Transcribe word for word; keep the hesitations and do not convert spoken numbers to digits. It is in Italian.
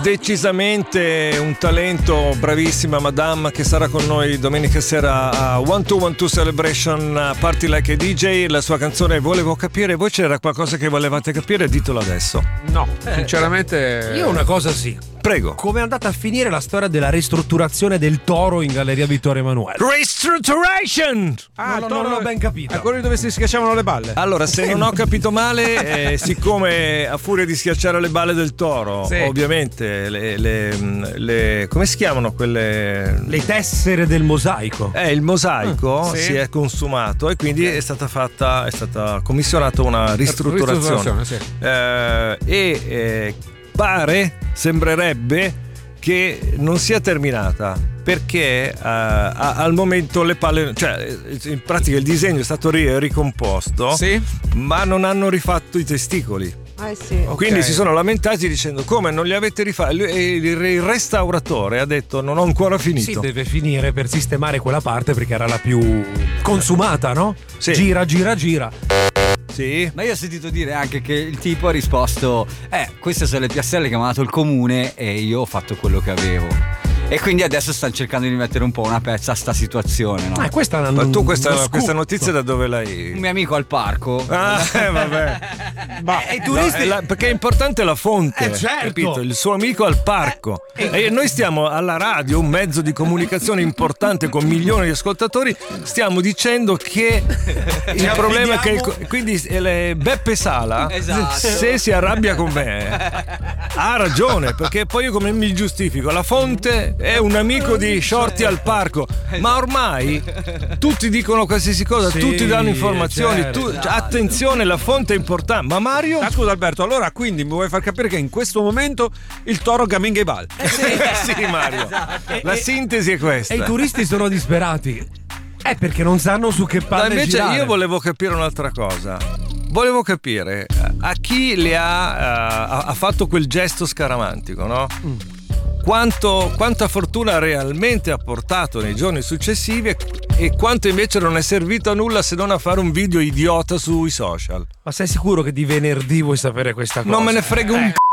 Decisamente un talento, bravissima Madame, che sarà con noi domenica sera a One Two One Two Celebration Party Like a D J. La sua canzone Volevo capire. Voi c'era qualcosa che volevate capire? Ditelo adesso. No, sinceramente. Io una cosa sì. Prego. Come è andata a finire la storia della ristrutturazione del Toro in Galleria Vittorio Emanuele? Restructuration! Ah, no, non l'ho ben capito. È quello dove si schiacciavano le balle. Allora, se non ho capito male, eh, siccome a furia di schiacciare le balle del Toro, sì, ovviamente le, le, le come si chiamano quelle? Le tessere del mosaico. Eh, il mosaico ah, sì, si è consumato e quindi okay, è stata fatta, è stata commissionata una ristrutturazione. ristrutturazione sì. eh, e eh, pare, sembrerebbe che non sia terminata, perché uh, a, al momento le palle, cioè in pratica il disegno è stato ri- ricomposto, sì, ma non hanno rifatto i testicoli. Ah, sì. Quindi okay, si sono lamentati dicendo come non li avete rifatti, e il, il restauratore ha detto non ho ancora finito. Sì, deve finire per sistemare quella parte perché era la più consumata, no? Sì. Gira, gira, gira. Sì. Ma io ho sentito dire anche che il tipo ha risposto: Eh, queste sono le piastrelle che mi ha dato il comune e io ho fatto quello che avevo. E quindi adesso stanno cercando di mettere un po' una pezza a sta situazione, no? Ah, questa è una, Ma tu questa, uno questa scoop. notizia da dove l'hai? Un mio amico al parco. Ah, eh, vabbè. Ma i turisti, no, è la, perché è importante la fonte, eh, certo, capito? Il suo amico al parco. Eh, e noi stiamo alla radio, un mezzo di comunicazione importante con milioni di ascoltatori, stiamo dicendo che il problema è che il, quindi eh, Beppe Sala, esatto, se si arrabbia con me ha ragione, perché poi io come mi giustifico? La fonte è un amico di Shorty al parco, ma ormai tutti dicono qualsiasi cosa, sì, tutti danno informazioni, certo, tu, esatto, attenzione, la fonte è importante. Ma Mario? Ah, scusa Alberto, allora quindi mi vuoi far capire che in questo momento il Toro Gaminga i bal? Eh sì, sì, Mario, la sintesi è questa. E i turisti sono disperati. È perché non sanno su che No, palle invece girare. io volevo capire un'altra cosa. Volevo capire a chi le ha, uh, ha fatto quel gesto scaramantico, no? Mm. Quanto, quanta fortuna realmente ha portato nei giorni successivi e, e quanto invece non è servito a nulla se non a fare un video idiota sui social. Ma sei sicuro che di venerdì vuoi sapere questa cosa? Non me ne frega un eh. c***o